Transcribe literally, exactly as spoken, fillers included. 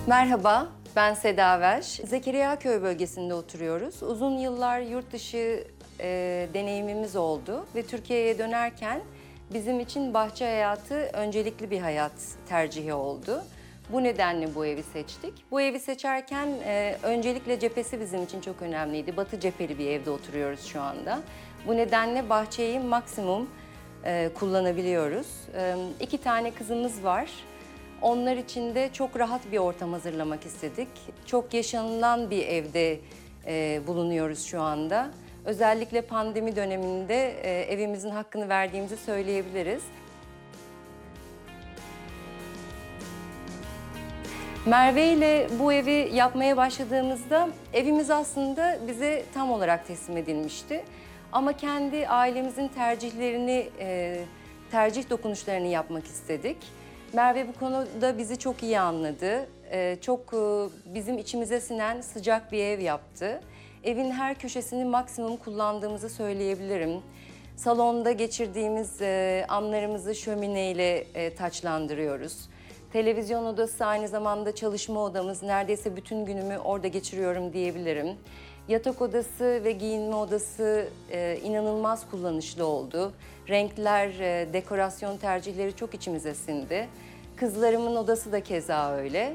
Merhaba, ben Seda Verş. Zekeriyaköy bölgesinde oturuyoruz. Uzun yıllar yurt dışı e, deneyimimiz oldu ve Türkiye'ye dönerken bizim için bahçe hayatı öncelikli bir hayat tercihi oldu. Bu nedenle bu evi seçtik. Bu evi seçerken e, öncelikle cephesi bizim için çok önemliydi. Batı cepheli bir evde oturuyoruz şu anda. Bu nedenle bahçeyi maksimum e, kullanabiliyoruz. E, iki tane kızımız var. Onlar için de çok rahat bir ortam hazırlamak istedik. Çok yaşanılan bir evde e, bulunuyoruz şu anda. Özellikle pandemi döneminde e, evimizin hakkını verdiğimizi söyleyebiliriz. Merve ile bu evi yapmaya başladığımızda evimiz aslında bize tam olarak teslim edilmişti. Ama kendi ailemizin tercihlerini, e, tercih dokunuşlarını yapmak istedik. Merve bu konuda bizi çok iyi anladı. Ee, çok e, bizim içimize sinen sıcak bir ev yaptı. Evin her köşesini maksimum kullandığımızı söyleyebilirim. Salonda geçirdiğimiz e, anlarımızı şömineyle e, taçlandırıyoruz. Televizyon odası aynı zamanda çalışma odamız. Neredeyse bütün günümü orada geçiriyorum diyebilirim. Yatak odası ve giyinme odası e, inanılmaz kullanışlı oldu. Renkler, e, dekorasyon tercihleri çok içimize sindi. Kızlarımın odası da keza öyle.